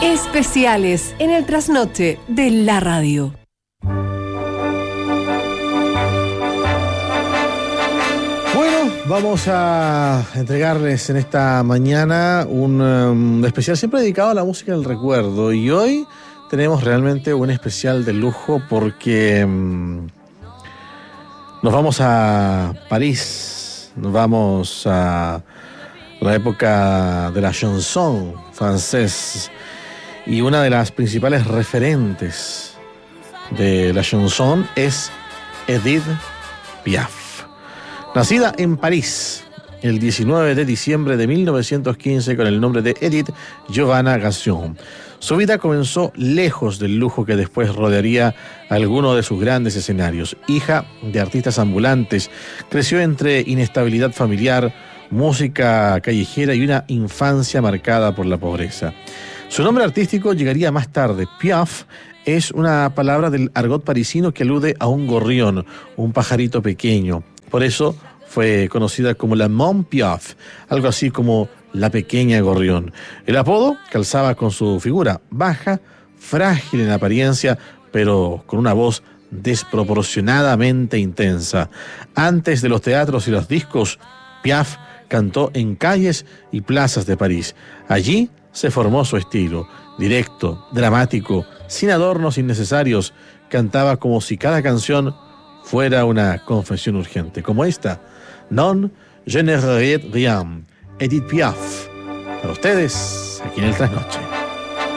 Especiales en el trasnoche de la radio. Bueno, vamos a entregarles en esta mañana un especial siempre dedicado a la música del recuerdo. Y hoy tenemos realmente un especial de lujo porque nos vamos a París, nos vamos a la época de la chanson francés. Y una de las principales referentes de la chanson es Edith Piaf. Nacida en París el 19 de diciembre de 1915 con el nombre de Edith Giovanna Gassion. Su vida comenzó lejos del lujo que después rodearía algunos de sus grandes escenarios. Hija de artistas ambulantes, creció entre inestabilidad familiar, música callejera y una infancia marcada por la pobreza. Su nombre artístico llegaría más tarde. Piaf es una palabra del argot parisino que alude a un gorrión, un pajarito pequeño. Por eso fue conocida como la Mom Piaf, algo así como la pequeña gorrión. El apodo calzaba con su figura baja, frágil en apariencia, pero con una voz desproporcionadamente intensa. Antes de los teatros y los discos, Piaf cantó en calles y plazas de París. Allí se formó su estilo, directo, dramático, sin adornos innecesarios. Cantaba como si cada canción fuera una confesión urgente, como esta, Non, je ne regrette rien, Edith Piaf. Para ustedes, aquí en el Trasnoche.